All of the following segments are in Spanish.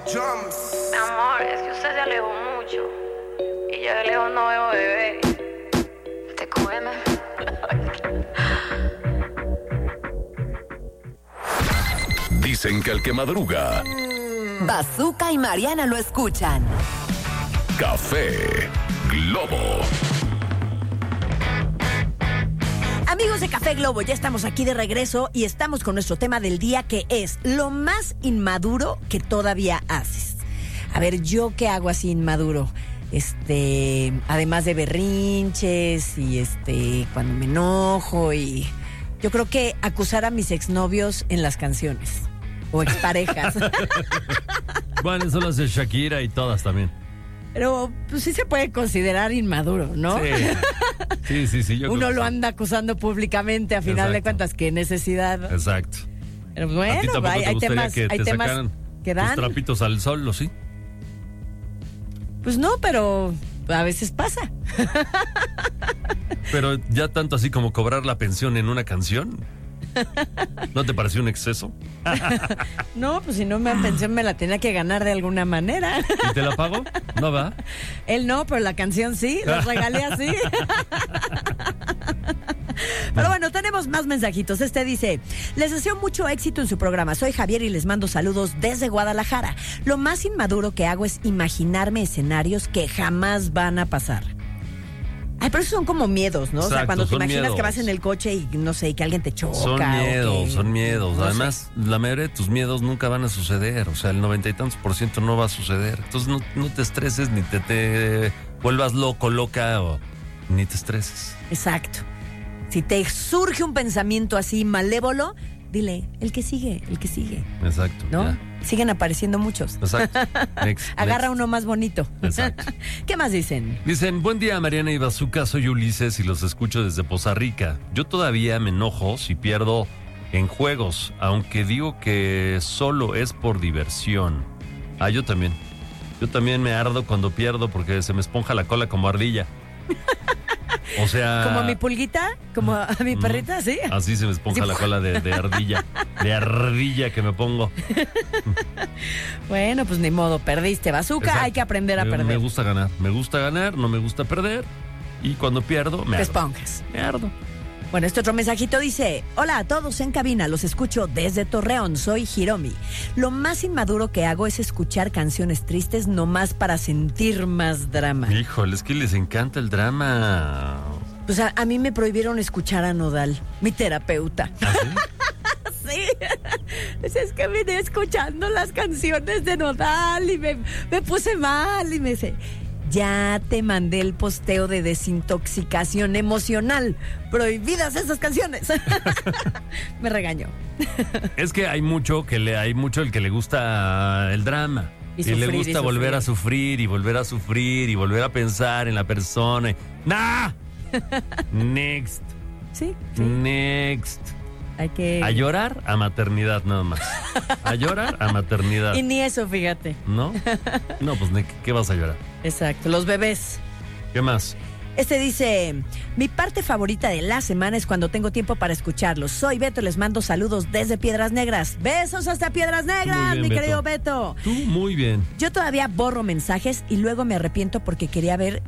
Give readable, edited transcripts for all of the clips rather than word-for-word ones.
Mi amor, es que usted se alejó mucho. Y yo de lejos no veo bebé. Te cógeme. Dicen que el que madruga, Bazooka y Mariana lo escuchan. Café Globo. Amigos de Café Globo, ya estamos aquí de regreso y estamos con nuestro tema del día, que es lo más inmaduro que todavía haces. A ver, ¿yo qué hago así inmaduro? Además de berrinches y cuando me enojo, y yo creo que acusar a mis exnovios en las canciones o exparejas. Bueno, eso lo hace Shakira y todas también. Pero pues sí se puede considerar inmaduro, ¿no? Sí. Uno lo anda acusando públicamente, a final de cuentas, qué necesidad. Exacto. Pero ¿A ti bueno, tampoco te hay gustaría temas que te sacaran que dan. tus trapitos al sol, ¿o sí? Pues no, pero a veces pasa. Pero ya tanto así como cobrar la pensión en una canción, ¿no te pareció un exceso? No, pues si no me dan pensión me la tenía que ganar de alguna manera. ¿Y te la pago? ¿No va? Él no, pero la canción sí, la regalé así. Pero bueno, tenemos más mensajitos. Dice: les deseo mucho éxito en su programa. Soy Javier y les mando saludos desde Guadalajara. Lo más inmaduro que hago es imaginarme escenarios que jamás van a pasar. Ay, pero esos son como miedos, ¿no? Exacto, o sea, cuando te imaginas miedos. que vas en el coche y no sé, que alguien te choca. Son miedos. No Además, la mayoría de tus miedos nunca van a suceder. O sea, el 90 y tantos % no va a suceder. Entonces no te estreses, ni te vuelvas loca, ni te estreses. Exacto. Si te surge un pensamiento así malévolo, dile, el que sigue. Exacto. ¿No? Ya. Siguen apareciendo muchos. Exacto. Agarra uno más bonito. Exacto. ¿Qué más dicen? Dicen: buen día, Mariana y Bazooka, soy Ulises y los escucho desde Poza Rica. Yo todavía me enojo si pierdo en juegos, aunque digo que solo es por diversión. Yo también. Yo también me ardo cuando pierdo porque se me esponja la cola como ardilla. O sea... ¿Como a mi pulguita? ¿Como a mi perrita? Sí. Así se me esponja la cola de ardilla. De ardilla que me pongo. Bueno, pues ni modo, perdiste. Bazooka, Exacto. hay que aprender a perder. Me gusta ganar, no me gusta perder. Y cuando pierdo, me Te ardo. esponjas. Me ardo. Bueno, este otro mensajito dice: hola a todos en cabina, los escucho desde Torreón, soy Hiromi. Lo más inmaduro que hago es escuchar canciones tristes nomás para sentir más drama. Híjole, es que les encanta el drama. Pues a mí me prohibieron escuchar a Nodal, mi terapeuta. ¿Ah, sí? Sí, es que vine escuchando las canciones de Nodal y me puse mal y me dice: ya te mandé el posteo de desintoxicación emocional. Prohibidas esas canciones. Me regañó. Es que hay mucho el que le gusta el drama. Y le sufrir, gusta y volver sufrir. a sufrir y volver a sufrir y volver a pensar en la persona. ¡Nah! Next. Sí. Next. Hay que... A llorar a maternidad nada más. A llorar a maternidad. Y ni eso, fíjate. ¿No? No, pues ¿qué vas a llorar? Exacto, los bebés. ¿Qué más? Dice: mi parte favorita de la semana es cuando tengo tiempo para escucharlos. Soy Beto, les mando saludos desde Piedras Negras. Besos hasta Piedras Negras, Muy bien, mi querido Beto. Tú muy bien. Yo todavía borro mensajes y luego me arrepiento porque quería ver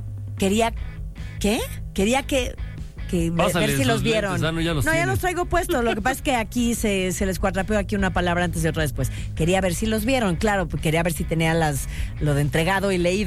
Pásale si los esos vieron. lentes. No, ya los ya tienes. los traigo puestos. Lo que pasa es que aquí se les cuatrapeó aquí una palabra antes y otra después. Quería ver si los vieron, claro, pues quería ver si tenía lo de entregado y leído.